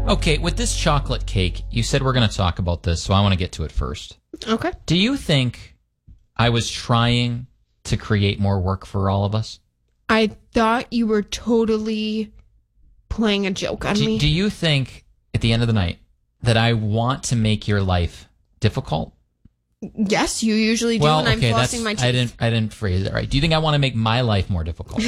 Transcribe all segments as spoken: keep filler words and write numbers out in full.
Okay, with this chocolate cake, you said we're going to talk about this, so I want to get to it first. Okay. Do you think I was trying to create more work for all of us? I thought you were totally playing a joke on do, me. Do you think, at the end of the night, that I want to make your life difficult? Yes, you usually do well, when okay, I'm that's, flossing my teeth. I didn't, I didn't phrase it right. Do you think I want to make my life more difficult?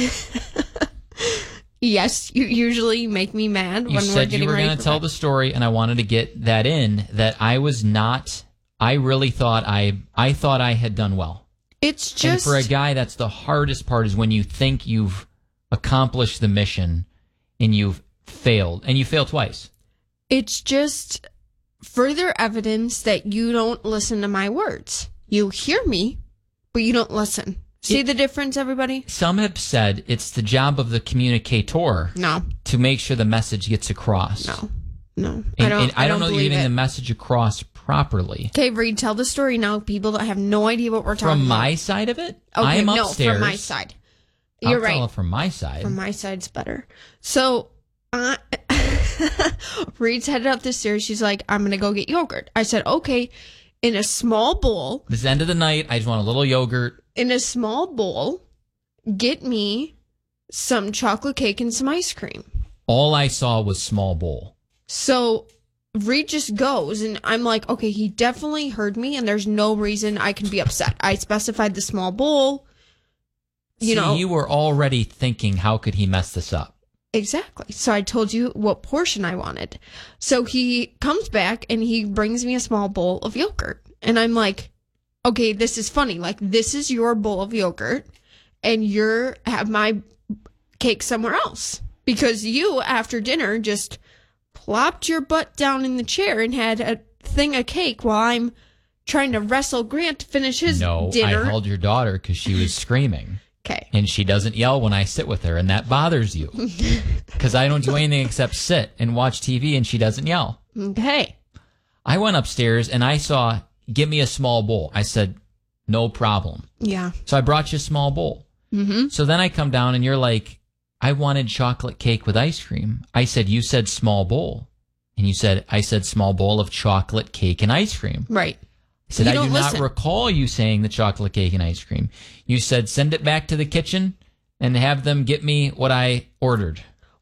Yes, you usually make me mad you when we're said getting you were ready going for to tell bed. the story, and I wanted to get that in, that I was not, I really thought I, I thought I had done well. It's just... And for a guy, that's the hardest part, is when you think you've accomplished the mission and you've failed, and you failed twice. It's just further evidence that you don't listen to my words. You hear me, but you don't listen. See It- the difference, everybody? Some have said it's the job of the communicator No, to make sure the message gets across. no, no. And, I don't, and I, don't know that you're believe getting it. the message across properly. Okay, Reed, tell the story now. People that have no idea what we're talking From about. my side of it, Okay, I'm no, upstairs. from my side. I'll You're tell right. it from my side. From my side's better. So, uh, Reed's headed up the stairs. She's like, I'm going to go get yogurt. I said, okay, in a small bowl, This end of the night, I just want a little yogurt. in a small bowl, get me some chocolate cake and some ice cream. All I saw was small bowl. So Reed just goes, and I'm like, okay, he definitely heard me, and there's no reason I can be upset. I specified the small bowl. You See, know, you were already thinking, how could he mess this up? exactly. So I told you what portion I wanted. So he comes back and he brings me a small bowl of yogurt. And I'm like, okay, this is funny. Like, this is your bowl of yogurt, and you're have my cake somewhere else. Because you, after dinner, just plopped your butt down in the chair and had a thing of cake while I'm trying to wrestle Grant to finish his No, dinner. I held your daughter because she was screaming. Okay. And she doesn't yell when I sit with her, and that bothers you. Because I don't do anything except sit and watch T V, and she doesn't yell. Okay. I went upstairs, and I saw, give me a small bowl. I said, no problem. Yeah. So I brought you a small bowl. Mm-hmm. So then I come down, and you're like, I wanted chocolate cake with ice cream. I said, you said small bowl. And you said, I said small bowl of chocolate cake and ice cream. Right. I said, You I do don't not listen. recall you saying the chocolate cake and ice cream. You said, send it back to the kitchen and have them get me what I ordered.